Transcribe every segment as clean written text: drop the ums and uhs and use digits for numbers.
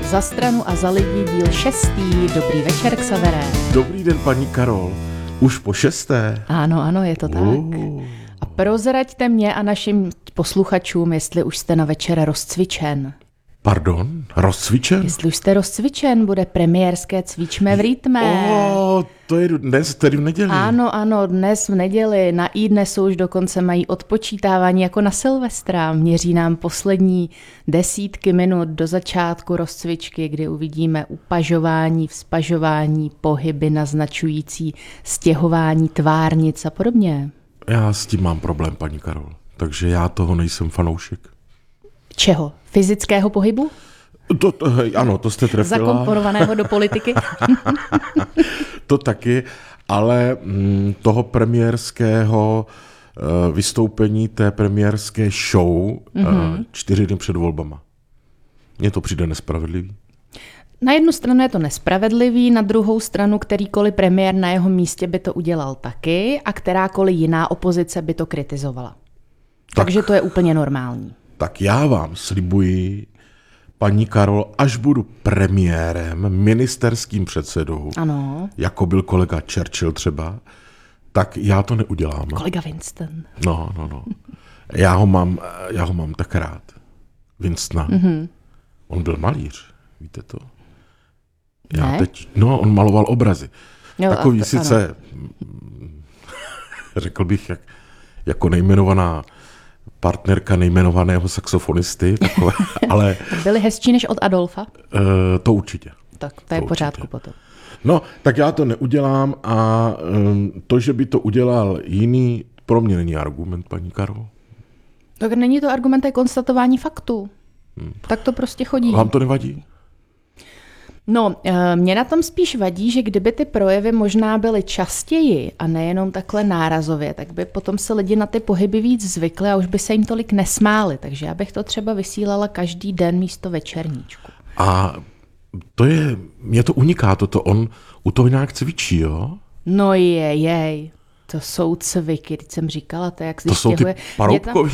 Za stranu a za lidi díl 6. Dobrý večer, Xavere. Dobrý den, paní Karol. Už po 6. Ano, je to tak. A prozraďte mě a našim posluchačům, jestli už jste na večer rozcvičen. Pardon? Rozcvičen? Jestli už jste rozcvičen, bude premiérské Cvičme v rytme. To je dnes, tedy v neděli. Ano, dnes v neděli. Na iDnesu už dokonce mají odpočítávání jako na Silvestra. Měří nám poslední desítky minut do začátku rozcvičky, kdy uvidíme upažování, vzpažování, pohyby naznačující stěhování tvárnic a podobně. Já s tím mám problém, paní Karol. Takže já toho nejsem fanoušek. Čeho? Fyzického pohybu? Ano, to jste trefila. Zakomponovaného do politiky? To taky, ale toho premiérského vystoupení té premiérské show 4 dny před volbama. Mně to přijde nespravedlivý. Na jednu stranu je to nespravedlivý, na druhou stranu kterýkoliv premiér na jeho místě by to udělal taky a kterákoliv jiná opozice by to kritizovala. Takže to je úplně normální. Tak já vám slibuji, paní Karol, až budu premiérem, ministerským předsedou, ano, jako byl kolega Churchill třeba, tak já to neudělám. Kolega Winston. No. Já ho mám tak rád. Winstona. Mm-hmm. On byl malíř, víte to? On maloval obrazy. Jo, takový sice, řekl bych, jako nejmenovaná partnerka nejmenovaného saxofonisty, takové, ale... Byli hezčí než od Adolfa? To určitě. Tak to je v pořádku potom. No, tak já to neudělám a to, že by to udělal jiný, pro mě není argument, paní Karol. Tak není to argument, je konstatování faktu. Tak to prostě chodí. Vám to nevadí? No, mě na tom spíš vadí, že kdyby ty projevy možná byly častěji a nejenom takhle nárazově, tak by potom se lidi na ty pohyby víc zvykli a už by se jim tolik nesmáli. Takže já bych to třeba vysílala každý den místo večerníčku. A mně to uniká, on u toho nějak cvičí, jo? No jej. To jsou cviky, teď jsem říkala, to jak to jsou ty paroubkový.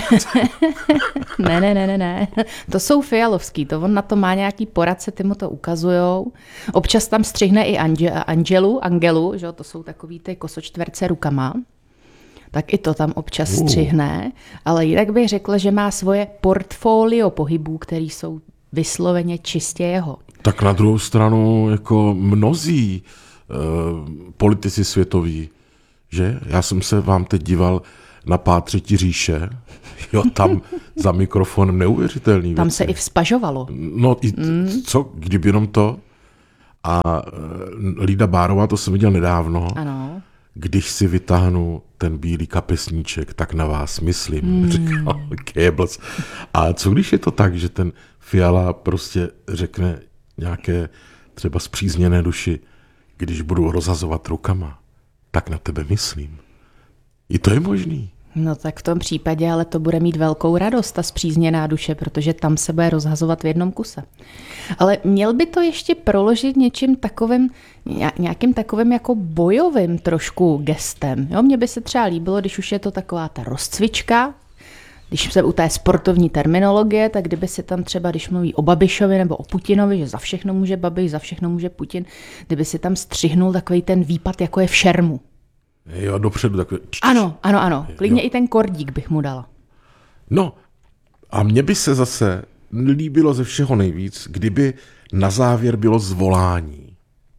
Ne. To jsou fialovský, to on na to má nějaký poradce, ty mu to ukazujou. Občas tam střihne i Angelu, že? To jsou takový ty kosočtverce rukama. Tak i to tam občas střihne, ale jinak bych řekla, že má svoje portfolio pohybů, které jsou vysloveně čistě jeho. Tak na druhou stranu jako mnozí politici světoví, že? Já jsem se vám teď díval na Pád třetí říše, jo, tam za mikrofonem neuvěřitelný Tam věci. se i vzpažovalo. No, co, kdyby jenom to? A Lída Bárová, to jsem viděl nedávno, Ano. Když si vytáhnu ten bílý kapesníček, tak na vás myslím, říkal Goebbels. A co když je to tak, že ten Fiala prostě řekne nějaké třeba spřízněné duši, když budu rozhazovat rukama, tak na tebe myslím. I to je možný. No tak v tom případě, ale to bude mít velkou radost, ta spřízněná duše, protože tam se bude rozhazovat v jednom kuse. Ale měl by to ještě proložit něčím takovým, nějakým takovým jako bojovým trošku gestem. Jo, mně by se třeba líbilo, když už je to taková ta rozcvička, když se u té sportovní terminologie, tak kdyby se tam třeba, když mluví o Babišovi nebo o Putinovi, že za všechno může Babiš, za všechno může Putin, kdyby si tam střihnul takový ten výpad, jako je v šermu. Jo, dopředu takový... Ano. Klidně i ten kordík bych mu dala. No, a mně by se zase líbilo ze všeho nejvíc, kdyby na závěr bylo zvolání.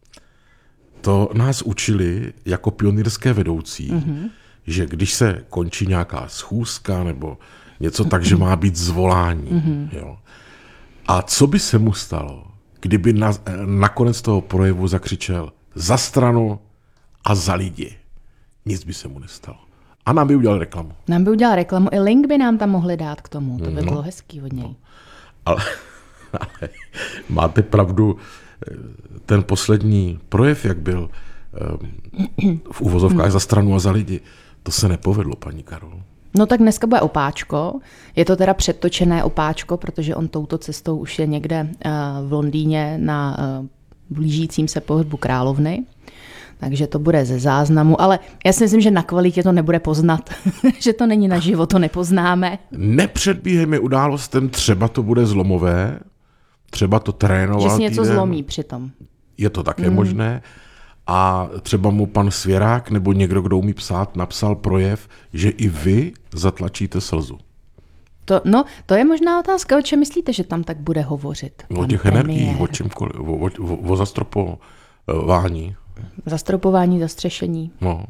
To nás učili jako pionýrské vedoucí, že když se končí nějaká schůzka nebo něco, takže má být zvolání. Jo. A co by se mu stalo, kdyby nakonec toho projevu zakřičel za stranu a za lidi? Nic by se mu nestalo. A nám by udělal reklamu. I link by nám tam mohli dát k tomu. To by bylo hezký od něj. No. Ale máte pravdu, ten poslední projev, jak byl v uvozovkách za stranu a za lidi, to se nepovedlo, paní Karol. No tak dneska bude opáčko. Je to teda předtočené opáčko, protože on touto cestou už je někde v Londýně na blížícím se pohřbu královny. Takže to bude ze záznamu, ale já si myslím, že na kvalitě to nebude poznat, že to není naživo, to nepoznáme. Nepředbíhejme událostem, třeba to bude zlomové, třeba to trénoval Že si něco týden. zlomí přitom. Je to také možné. A třeba mu pan Svěrák nebo někdo, kdo umí psát, napsal projev, že i vy zatlačíte slzu. To je možná otázka, o čem myslíte, že tam tak bude hovořit. O těch energiích, o čemkoliv, o zastropování. Zastropování, zastřešení. No.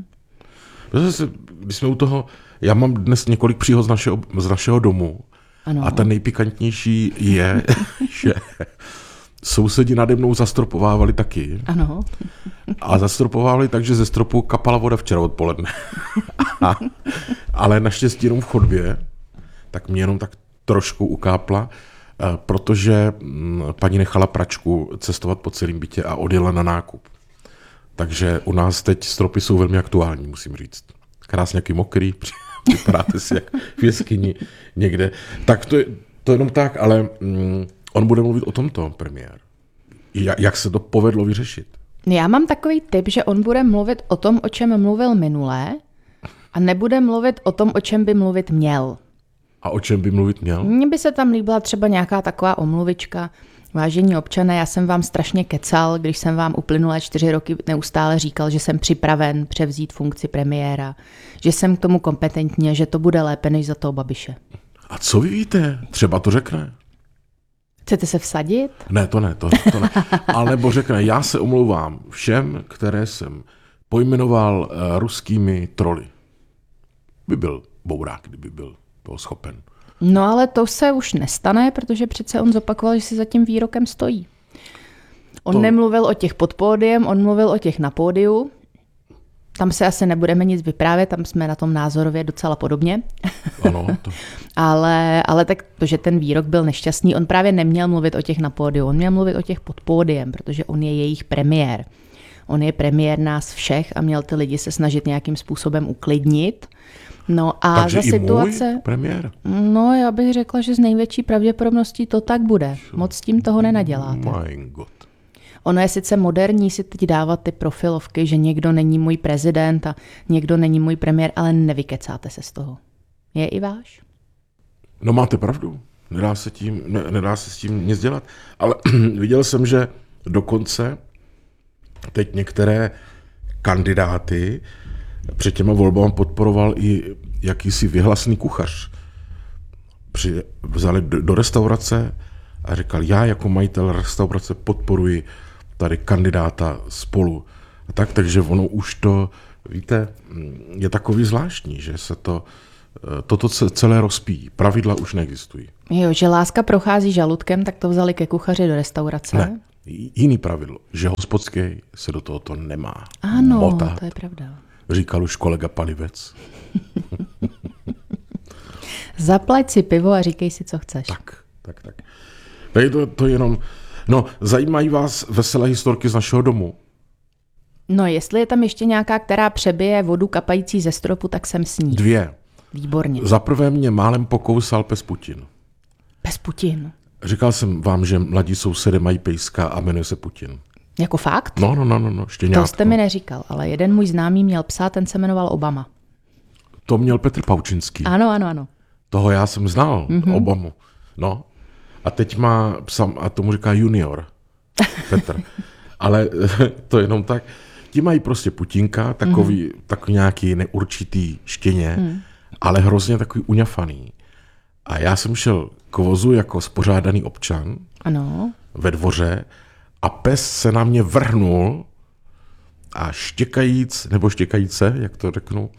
My jsme u toho, já mám dnes několik příhod z našeho domu. Ano. A ta nejpikantnější je, že sousedi nade mnou zastropovávali taky. Ano. A zastropovávali tak, že ze stropu kapala voda včera odpoledne. Ale naštěstí jenom v chodbě, tak mě jenom tak trošku ukápla, protože paní nechala pračku cestovat po celém bytě a odjela na nákup. Takže u nás teď stropy jsou velmi aktuální, musím říct. Krásně jaký mokrý, vypadáte si jak v jeskyni někde. Tak to jenom tak, ale on bude mluvit o tomto, premiér. Jak se to povedlo vyřešit? Já mám takový tip, že on bude mluvit o tom, o čem mluvil minule, a nebude mluvit o tom, o čem by mluvit měl. A o čem by mluvit měl? Mně by se tam líbila třeba nějaká taková omluvička. Vážení občané, já jsem vám strašně kecal, když jsem vám uplynulé 4 roky neustále říkal, že jsem připraven převzít funkci premiéra, že jsem k tomu kompetentní a že to bude lépe než za toho Babiše. A co vy víte? Třeba to řekne. Chcete se vsadit? Ne, to ne. Ale nebo řekne, já se omlouvám všem, které jsem pojmenoval ruskými troly. By byl bourák, kdyby byl toho schopen. No ale to se už nestane, protože přece on zopakoval, že si za tím výrokem stojí. On nemluvil o těch pod pódiem, on mluvil o těch na pódiu. Tam se asi nebudeme nic vyprávět, tam jsme na tom názorově docela podobně. Ano. ale tak to, že ten výrok byl nešťastný, on právě neměl mluvit o těch na pódiu, on měl mluvit o těch pod pódiem, protože on je jejich premiér. On je premiér nás všech a měl ty lidi se snažit nějakým způsobem uklidnit. No a takže za i situace, můj premiér? No, já bych řekla, že s největší pravděpodobností to tak bude. Moc s tím toho nenaděláte. My God. Ono je sice moderní si teď dávat ty profilovky, že někdo není můj prezident a někdo není můj premiér, ale nevykecáte se z toho. Je i váš? No máte pravdu. Nedá se s tím nic dělat. Ale viděl jsem, že dokonce teď některé kandidáty před těma volbami podporoval i jakýsi vyhlasný kuchař. Vzali do restaurace a říkal, já jako majitel restaurace podporuji tady kandidáta Spolu. A takže ono už to, víte, je takový zvláštní, že se toto celé rozpíjí. Pravidla už neexistují. Jo, že láska prochází žaludkem, tak to vzali ke kuchaři do restaurace. Ne, jiný pravidlo, že hospodský se do tohoto nemá Ano, motat. to je pravda. Říkal už kolega Palivec. Zaplať si pivo a říkej si, co chceš. Tak. Tady to jenom... No, zajímají vás veselé historky z našeho domu? No, jestli je tam ještě nějaká, která přebije vodu kapající ze stropu, tak jsem s ní. 2. Výborně. Za prvé mě málem pokousal pes Putin. Pes Putin. Říkal jsem vám, že mladí sousedé mají pejska a jmenuje se Putin. Jako fakt? No, štěňátko. To jste mi neříkal, ale jeden můj známý měl psa, ten se jmenoval Obama. To měl Petr Paučinský. Ano. Toho já jsem znal, Obamu. No. A teď má psa, a tomu říká junior. Petr. Ale to jenom tak. Ti mají prostě Putinka, takový nějaký neurčitý štěně, ale hrozně takový uňafaný. A já jsem šel k vozu jako spořádaný občan. Ano. Ve dvoře a pes se na mě vrhnul a štěkajíce, jak to řeknu,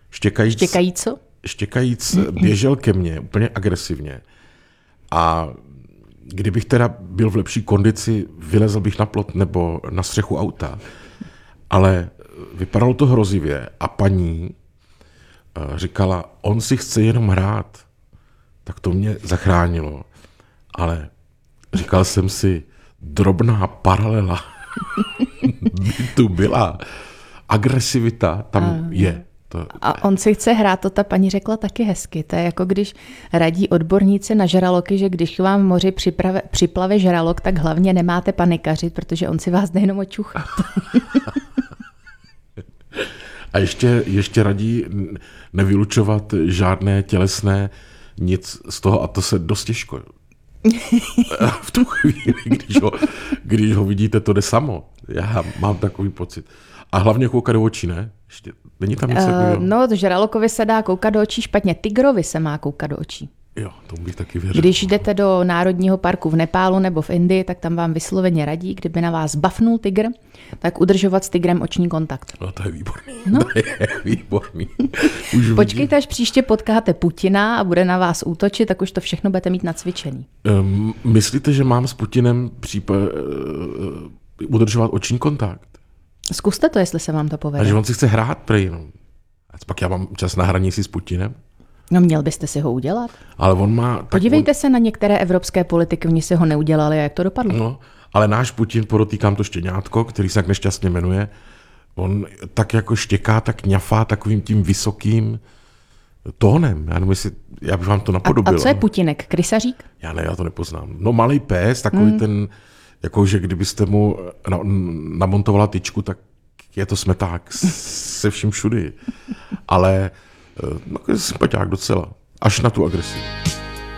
štěkajíc běžel ke mně úplně agresivně. A kdybych teda byl v lepší kondici, vylezl bych na plot nebo na střechu auta. Ale vypadalo to hrozivě a paní říkala, on si chce jenom hrát. Tak to mě zachránilo. Ale říkal jsem si, drobná paralela by tu byla. Agresivita tam je. A on si chce hrát, to ta paní řekla taky hezky. To je jako když radí odborníci na žraloky, že když vám v moři připlave žralok, tak hlavně nemáte panikařit, protože on si vás jde jenom očuchat. A ještě radí nevylučovat žádné tělesné nic z toho, a to se dost těžko v tu chvíli, když ho vidíte, to jde samo. Já mám takový pocit. A hlavně koukat do očí, ne? Ještě, není tam něco takového? No, žralokovi se dá koukat do očí špatně, tigrovi se má koukat do očí. Jo, tomu bych taky věřil. Když jdete do národního parku v Nepálu nebo v Indii, tak tam vám vysloveně radí, kdyby na vás bafnul tygr, tak udržovat s tygrem oční kontakt. No to je výborný. No. To je výborný. Počkejte, až příště potkáte Putina a bude na vás útočit, tak už to všechno budete mít nacvičený. Myslíte, že mám s Putinem udržovat oční kontakt? Zkuste to, jestli se vám to povede. A že on si chce hrát prej, no. A pak já mám čas na hraní si s Putinem. No měl byste si ho udělat. Ale on má... Podívejte se na některé evropské politiky, oni si ho neudělali a jak to dopadlo. No, ale náš Putin, podotýkám to štěňátko, který se tak nešťastně jmenuje, on tak jako štěká, tak ňafá takovým tím vysokým tónem. Já bych vám to napodobil. A co je Putinek? Krysařík? Já to nepoznám. No malý pes, takový ten, jako že kdybyste mu namontovala tyčku, tak je to smeták se vším všudy. Ale sympatiák docela. Až na tu agresi.